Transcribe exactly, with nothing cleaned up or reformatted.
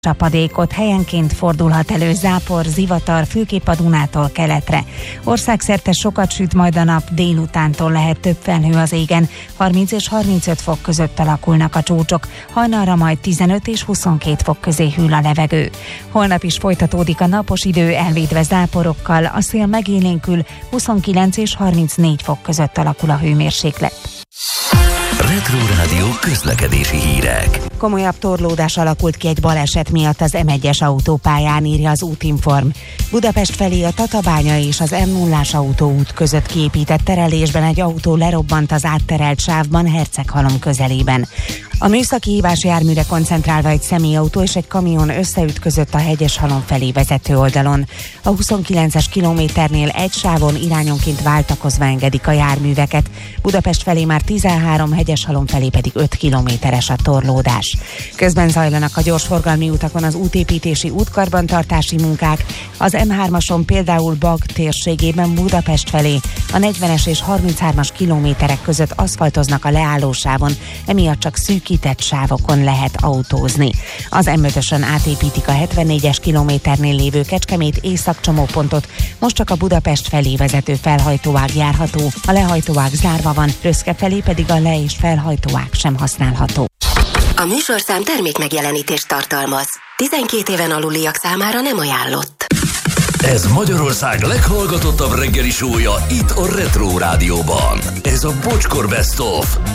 Csapadékot helyenként fordulhat elő zápor, zivatar, főképp a Dunától keletre. Országszerte sokat süt majd a nap, délutántól lehet több felhő az égen, harminc és harmincöt fok között alakulnak a csúcsok, hajnalra majd tizenöt és huszonkét fok közé hűl a levegő. Holnap is folytatódik a napos idő, elvédve záporokkal, a szél megélénkül, huszonkilenc és harmincnégy fok között alakul a hőmérséklet. Retro Rádió közlekedési hírek. Komolyabb torlódás alakult ki egy baleset miatt az em egyes autópályán, írja az Útinform. Budapest felé a Tatabánya és az em nullás autóút között kiépített terelésben egy autó lerobbant az átterelt sávban Herceghalom közelében. A műszaki hívás járműre koncentrálva egy személyautó és egy kamion összeütközött a Hegyeshalom felé vezető oldalon. A huszonkilences kilométernél egy sávon irányonként váltakozva engedik a járműveket. Budapest felé már tizenhárom, Hegyeshalom felé pedig öt kilométeres a torlódás. Közben zajlanak a gyorsforgalmi utakon az útépítési, útkarbantartási munkák. Az em hármason például Bag térségében Budapest felé a negyvenes és harminchármas kilométerek között aszfaltoznak a leállósávon, emiatt csak szűkített sávokon lehet autózni. Az em ötösön átépítik a hetvennégyes kilométernél lévő Kecskemét északcsomópontot, most csak a Budapest felé vezető felhajtóág járható, a lehajtóág zárva van, Röszke felé pedig a le- és felhajtóág sem használható. A műsorszám termék megjelenítést tartalmaz. tizenkét éven aluliak számára nem ajánlott. Ez Magyarország leghallgatottabb reggeli show-ja itt a Retro Rádióban. Ez a Bocskor Best of.